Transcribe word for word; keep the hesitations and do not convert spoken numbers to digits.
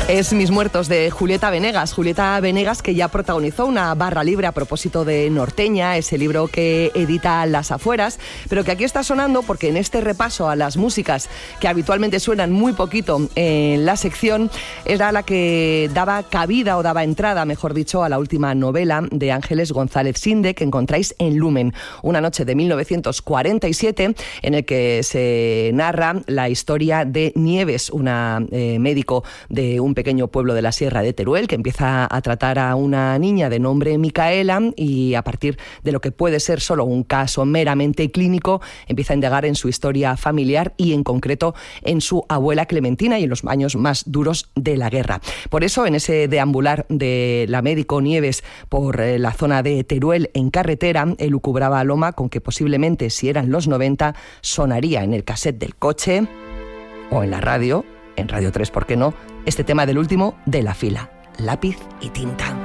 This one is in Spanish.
Es Mis Muertos, de Julieta Venegas. Julieta Venegas, que ya protagonizó una barra libre a propósito de Norteña, ese libro que edita Las Afueras, pero que aquí está sonando porque en este repaso a las músicas que habitualmente suenan muy poquito en la sección, era la que daba cabida o daba entrada, mejor dicho, a la última novela de Ángeles González Sinde, que encontráis en Lumen, Una noche de mil novecientos cuarenta y siete, en el que se narra la historia de Nieves, una eh, médico de un pequeño pueblo de la Sierra de Teruel, que empieza a tratar a una niña de nombre Micaela, y a partir de lo que puede ser solo un caso meramente clínico, empieza a indagar en su historia familiar y en concreto en su abuela Clementina y en los años más duros de la guerra. Por eso, en ese deambular de la médico Nieves por eh, la zona de Teruel en carretera, elucubraba a Loma con que posiblemente, si eran los noventa, sonaría en el cassette del coche o en la radio, en Radio tres, ¿por qué no?, este tema del último de La Fila, Lápiz y Tinta.